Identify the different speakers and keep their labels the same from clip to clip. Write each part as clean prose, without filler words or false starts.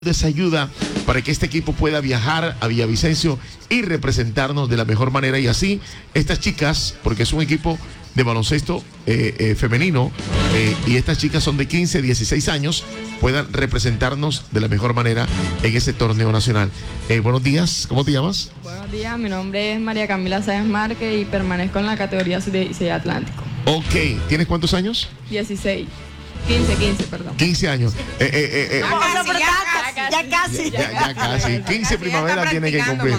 Speaker 1: esa ayuda para que este equipo pueda viajar a Villavicencio y representarnos de la mejor manera, y así estas chicas, porque es un equipo de baloncesto femenino, y estas chicas son de 15, 16 años, puedan representarnos de la mejor manera en ese torneo nacional. Buenos días, ¿cómo te llamas?
Speaker 2: Buenos días, mi nombre es María Camila Sáenz Márquez y permanezco en la categoría sub-16 Atlántico.
Speaker 1: Ok, ¿tienes cuántos años?
Speaker 2: 16. 15, perdón.
Speaker 1: 15 años.
Speaker 3: Ya casi.
Speaker 1: 15 primaveras tiene que cumplir.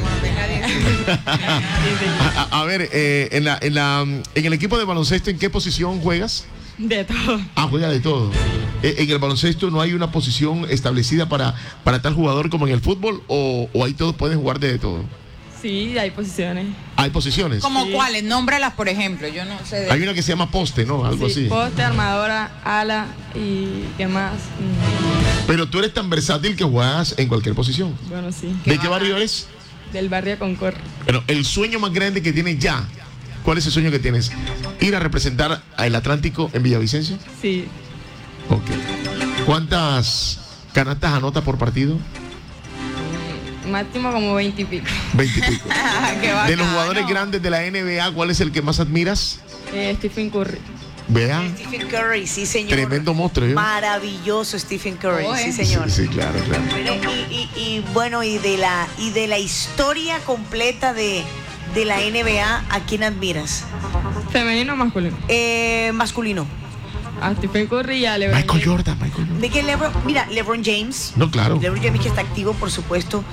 Speaker 1: A ver, en el equipo de baloncesto, ¿en qué posición juegas?
Speaker 2: De todo.
Speaker 1: Juega de todo. En el baloncesto no hay una posición establecida para tal jugador como en el fútbol, o ahí todos pueden jugar de todo.
Speaker 2: Sí, hay posiciones.
Speaker 1: ¿Hay posiciones?
Speaker 3: ¿Como
Speaker 2: sí.
Speaker 3: cuáles? Nómbralas, por ejemplo. Yo no sé.
Speaker 1: Hay una que se llama poste, ¿no? Algo
Speaker 2: sí,
Speaker 1: así.
Speaker 2: Poste, armadora, ala y ¿qué más?
Speaker 1: Pero tú eres tan versátil que juegas en cualquier posición.
Speaker 2: Bueno, sí.
Speaker 1: ¿De qué barrio eres?
Speaker 2: Del barrio Concord.
Speaker 1: Bueno, el sueño más grande que tienes ya. ¿Cuál es el sueño que tienes? ¿Ir a representar al Atlántico en Villavicencio?
Speaker 2: Sí.
Speaker 1: Ok. ¿Cuántas canastas anotas por partido?
Speaker 2: Máximo como 20 y pico.
Speaker 1: 20 y pico.
Speaker 3: Qué bacano.
Speaker 1: De los jugadores grandes de la NBA, ¿cuál es el que más admiras?
Speaker 2: Stephen Curry.
Speaker 1: Vea.
Speaker 4: Stephen Curry, sí señor.
Speaker 1: Tremendo monstruo, ¿eh?
Speaker 4: Maravilloso Stephen Curry, sí
Speaker 1: Sí,
Speaker 4: señor.
Speaker 1: sí, claro.
Speaker 4: Y bueno, y de la historia completa de la NBA, ¿a quién admiras?
Speaker 2: ¿Femenino o masculino?
Speaker 4: Masculino.
Speaker 2: A Stephen Curry y a LeBron
Speaker 1: Michael
Speaker 2: James.
Speaker 1: Jordan.
Speaker 4: ¿De qué LeBron James?
Speaker 1: No, claro.
Speaker 4: LeBron James, que está activo, por supuesto.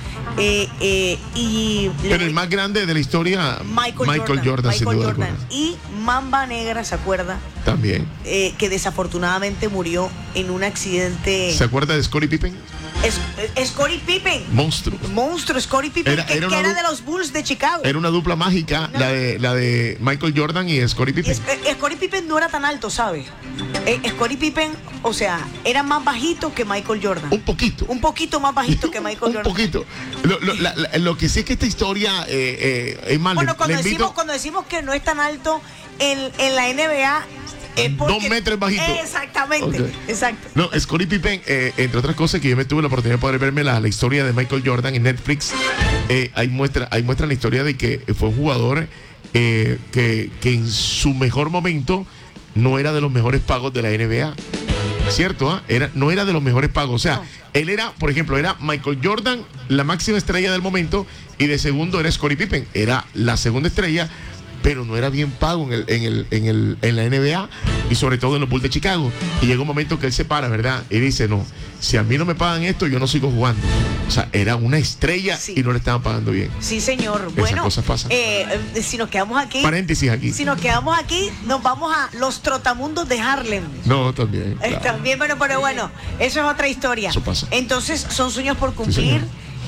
Speaker 1: Pero el más grande de la historia, Michael Jordan, sin duda alguna.
Speaker 4: Y Mamba Negra, ¿se acuerda?
Speaker 1: También.
Speaker 4: Que desafortunadamente murió en un accidente.
Speaker 1: ¿Se acuerda de Scottie Pippen?
Speaker 4: Scottie Pippen.
Speaker 1: Monstruo.
Speaker 4: Scottie Pippen,
Speaker 1: Era
Speaker 4: que era de los Bulls de Chicago.
Speaker 1: Era una dupla mágica,
Speaker 4: No.
Speaker 1: la de Michael Jordan y Scottie Pippen.
Speaker 4: Scottie Pippen no era tan alto, ¿sabes? Scottie Pippen, o sea, era más bajito que Michael Jordan.
Speaker 1: Un poquito.
Speaker 4: Un poquito más bajito que Michael Jordan.
Speaker 1: Un poquito. Lo que sí es que esta historia es más.
Speaker 4: Bueno, cuando decimos que no es tan alto en la NBA, es porque
Speaker 1: 2 metros bajito.
Speaker 4: Exactamente,
Speaker 1: Okay.
Speaker 4: exacto.
Speaker 1: No, Scottie Pippen, entre otras cosas, que yo me tuve la oportunidad de poder verme la historia de Michael Jordan en Netflix. Ahí muestra la historia de que fue un jugador que en su mejor momento no era de los mejores pagos de la NBA. ¿Cierto? No era de los mejores pagos. O sea,
Speaker 4: No.
Speaker 1: él era, por ejemplo, era Michael Jordan, la máxima estrella del momento, y de segundo era Scottie Pippen. Era la segunda estrella, pero no era bien pago en la NBA, y sobre todo en los Bulls de Chicago. Y llega un momento que él se para, ¿verdad? Y dice, no, si a mí no me pagan esto, yo no sigo jugando. O sea, era una estrella,
Speaker 4: Sí.
Speaker 1: y no le estaban pagando bien.
Speaker 4: Sí, señor.
Speaker 1: Esas
Speaker 4: Bueno,
Speaker 1: cosas pasan.
Speaker 4: si nos quedamos aquí,
Speaker 1: Paréntesis aquí.
Speaker 4: si nos quedamos aquí, nos vamos a los trotamundos de Harlem.
Speaker 1: No, también. Claro.
Speaker 4: También, pero bueno, eso es otra historia.
Speaker 1: Eso pasa.
Speaker 4: Entonces, son sueños por cumplir.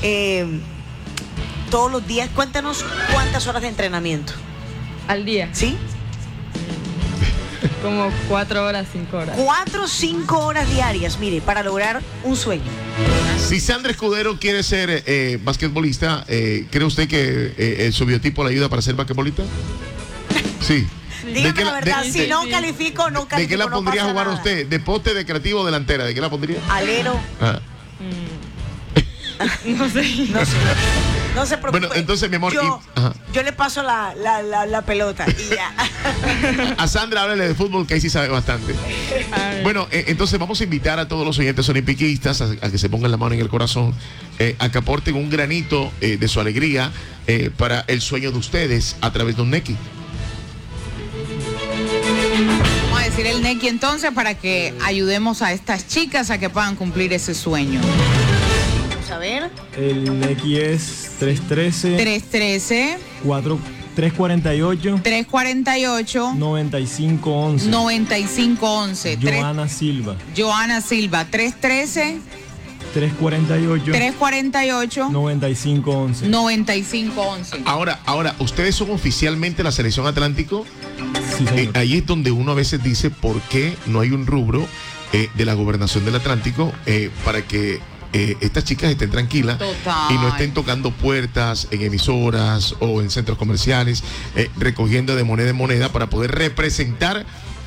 Speaker 4: Todos los días. Cuéntanos cuántas horas de entrenamiento.
Speaker 2: Al día.
Speaker 4: ¿Sí?
Speaker 2: Como 4 horas, 5 horas.
Speaker 4: 4 o 5 horas diarias, mire, para lograr un sueño.
Speaker 1: Si Sandra Escudero quiere ser basquetbolista, ¿cree usted que su biotipo le ayuda para ser basquetbolista? Sí.
Speaker 4: Dígame la verdad, si no
Speaker 2: sí.
Speaker 4: califico, no califico.
Speaker 1: ¿De qué la
Speaker 4: no
Speaker 1: pondría a
Speaker 4: pasa
Speaker 1: jugar
Speaker 4: nada.
Speaker 1: usted? ¿De poste, de creativo o delantera? ¿De qué la pondría?
Speaker 4: Alero,
Speaker 2: No sé.
Speaker 4: no se preocupe.
Speaker 1: Bueno, entonces, mi amor, ajá.
Speaker 4: Yo le paso la pelota y ya.
Speaker 1: A Sandra háblale de fútbol, que ahí sí sabe bastante.
Speaker 2: Ay.
Speaker 1: Bueno, entonces vamos a invitar a todos los oyentes olimpiquistas a que se pongan la mano en el corazón, a que aporten un granito de su alegría para el sueño de ustedes a través de un Nequi.
Speaker 3: Vamos a decir el Nequi entonces para que ayudemos a estas chicas a que puedan cumplir ese sueño.
Speaker 4: Vamos a ver.
Speaker 5: El Nequi es 313
Speaker 3: 313
Speaker 5: 348
Speaker 3: 348
Speaker 5: 9511.
Speaker 3: 9511.
Speaker 5: Joana Silva.
Speaker 3: Joana Silva, 313
Speaker 5: 348
Speaker 3: 348
Speaker 5: 9511.
Speaker 3: 9511.
Speaker 1: Ahora, ustedes son oficialmente la Selección Atlántico.
Speaker 5: Sí, señor.
Speaker 1: Ahí es donde uno a veces dice por qué no hay un rubro de la Gobernación del Atlántico para que estas chicas estén tranquilas.
Speaker 3: Total.
Speaker 1: Y no estén tocando puertas en emisoras o en centros comerciales, recogiendo de moneda en moneda para poder representar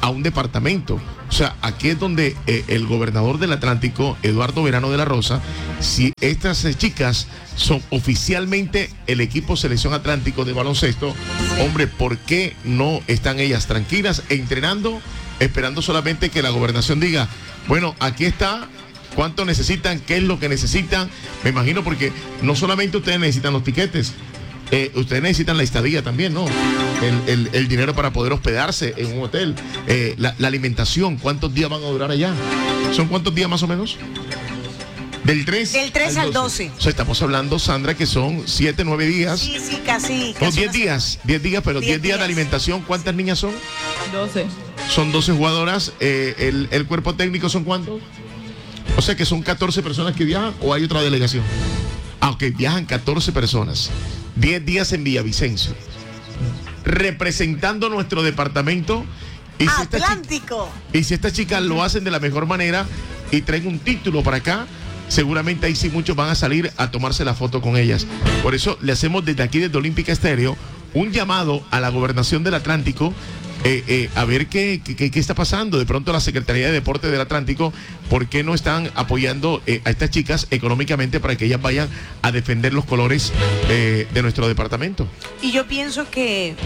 Speaker 1: a un departamento. O sea, aquí es donde el gobernador del Atlántico, Eduardo Verano de la Rosa, si estas chicas son oficialmente el equipo Selección Atlántico de baloncesto, hombre, ¿por qué no están ellas tranquilas entrenando, esperando solamente que la gobernación diga, bueno, aquí está, cuánto necesitan, qué es lo que necesitan? Me imagino, porque no solamente ustedes necesitan los tiquetes, ustedes necesitan la estadía también, ¿no? El dinero para poder hospedarse en un hotel, la alimentación, ¿cuántos días van a durar allá? ¿Son cuántos días más o menos? Del 3
Speaker 4: al 12.
Speaker 1: O sea, estamos hablando, Sandra, que son 7, 9 días.
Speaker 4: Sí, casi.
Speaker 1: No, 10 días, pero 10 días de alimentación. ¿Cuántas niñas son?
Speaker 2: 12.
Speaker 1: Son 12 jugadoras. ¿El cuerpo técnico son cuántos? O sea, que son 14 personas que viajan, ¿o hay otra delegación? Ok, viajan 14 personas. 10 días en Villavicencio, representando nuestro departamento. Y si
Speaker 4: Atlántico.
Speaker 1: Si estas chicas lo hacen de la mejor manera y traen un título para acá, seguramente ahí sí muchos van a salir a tomarse la foto con ellas. Por eso le hacemos desde aquí, desde Olímpica Estéreo, un llamado a la gobernación del Atlántico, a ver qué está pasando. De pronto la Secretaría de Deporte del Atlántico, ¿por qué no están apoyando a estas chicas económicamente para que ellas vayan a defender los colores de nuestro departamento?
Speaker 4: Y yo pienso que,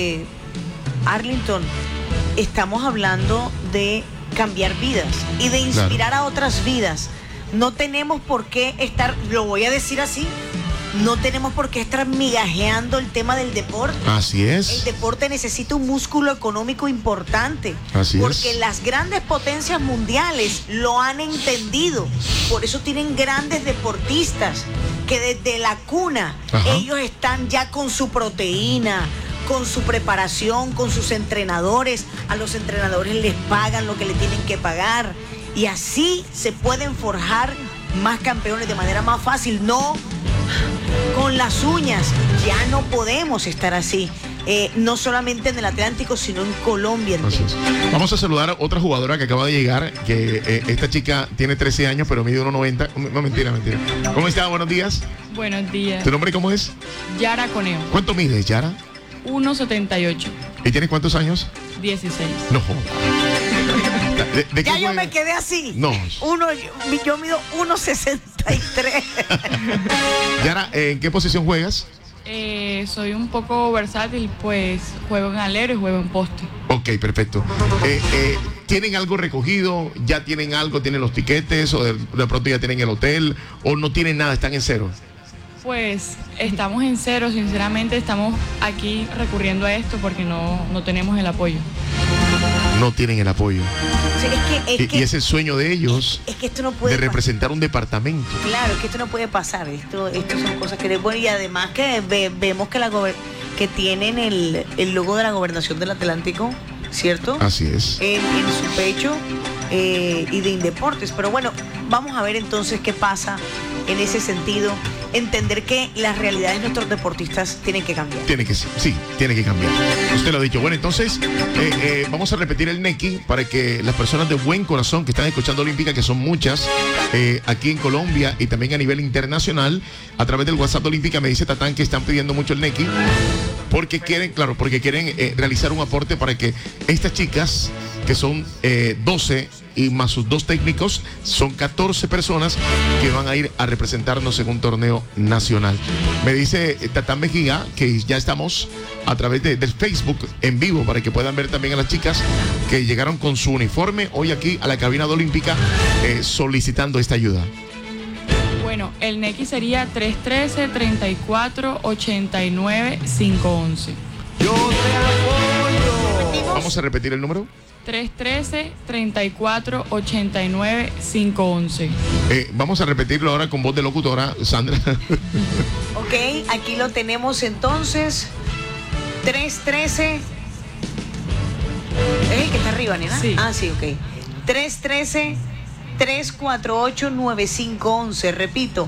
Speaker 4: Arlington, estamos hablando de cambiar vidas y de inspirar a otras vidas. No tenemos por qué estar, lo voy a decir así, no tenemos por qué estar migajeando el tema del deporte.
Speaker 1: Así es.
Speaker 4: El deporte necesita un músculo económico importante.
Speaker 1: Así
Speaker 4: porque
Speaker 1: es.
Speaker 4: Las grandes potencias mundiales lo han entendido. Por eso tienen grandes deportistas que desde la cuna, ellos están ya con su proteína, con su preparación, con sus entrenadores. A los entrenadores les pagan lo que le tienen que pagar. Y así se pueden forjar más campeones de manera más fácil. No con las uñas. Ya no podemos estar así. No solamente en el Atlántico, sino en Colombia entero.
Speaker 1: Vamos a saludar a otra jugadora que acaba de llegar, que esta chica tiene 13 años, pero mide 1,90. No, mentira. ¿Cómo está? Buenos días.
Speaker 2: Buenos días.
Speaker 1: ¿Tu nombre cómo es?
Speaker 2: Yara Coneo.
Speaker 1: ¿Cuánto mides, Yara?
Speaker 2: 1,78.
Speaker 1: ¿Y tienes cuántos años?
Speaker 2: 16.
Speaker 1: No. ¿De
Speaker 4: ya
Speaker 1: qué
Speaker 4: yo
Speaker 1: juega?
Speaker 4: me quedé así.
Speaker 1: No.
Speaker 4: Yo mido 1,63.
Speaker 1: Yara, ¿en qué posición juegas?
Speaker 2: Soy un poco versátil, pues juego en alero y juego en poste.
Speaker 1: Ok, perfecto. ¿Tienen algo recogido? ¿Ya tienen algo? ¿Tienen los tiquetes? ¿O de pronto ya tienen el hotel? ¿O no tienen nada? ¿Están en cero?
Speaker 2: Pues estamos en cero, sinceramente estamos aquí recurriendo a esto porque no tenemos el apoyo.
Speaker 1: No tienen el apoyo.
Speaker 4: Sí,
Speaker 1: Y es el sueño de ellos,
Speaker 4: es que esto no puede
Speaker 1: de representar un departamento.
Speaker 4: Claro, es que esto no puede pasar. Esto son cosas que... Bueno, y además que vemos que que tienen el logo de la Gobernación del Atlántico, ¿cierto?
Speaker 1: Así es.
Speaker 4: En su pecho, y de Indeportes. Pero bueno, vamos a ver entonces qué pasa en ese sentido. Entender que las realidades de nuestros deportistas tienen que cambiar.
Speaker 1: Tiene que cambiar. Usted lo ha dicho. Bueno, entonces vamos a repetir el NECI para que las personas de buen corazón que están escuchando Olímpica, que son muchas, aquí en Colombia y también a nivel internacional, a través del WhatsApp de Olímpica, me dice Tatán que están pidiendo mucho el NECI porque quieren realizar un aporte para que estas chicas, que son 12 y más sus 2 técnicos, son 14 personas que van a ir a representarnos en un torneo nacional. Me dice Tatán Mejía que ya estamos a través del Facebook en vivo para que puedan ver también a las chicas que llegaron con su uniforme hoy aquí a la cabina de Olímpica solicitando esta ayuda.
Speaker 2: Bueno, el NECI sería 313-34-89-511.
Speaker 1: Vamos a repetir el número.
Speaker 2: 313-34-89-511.
Speaker 1: Vamos a repetirlo ahora con voz de locutora, Sandra.
Speaker 4: Ok, aquí lo tenemos entonces. 313. Es el que está arriba, ¿nena?
Speaker 2: Sí.
Speaker 4: Ah, sí, ok. 313-348-9511. Repito,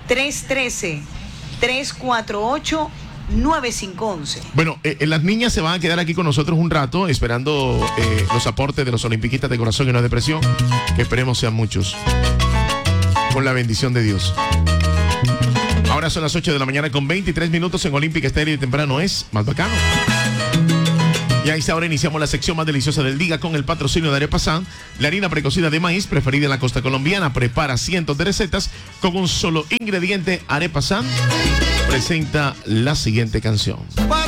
Speaker 4: 313-348-9511.
Speaker 1: Bueno, las niñas se van a quedar aquí con nosotros un rato esperando los aportes de los olimpiquistas de corazón y no de presión, que esperemos sean muchos, con la bendición de Dios. Ahora son las 8 de la mañana con 23 minutos en Olímpica Estéreo y temprano es más bacano. Y a esta hora iniciamos la sección más deliciosa del día con el patrocinio de Arepasan, la harina precocida de maíz preferida en la costa colombiana. Prepara cientos de recetas con un solo ingrediente. Arepasan presenta la siguiente canción.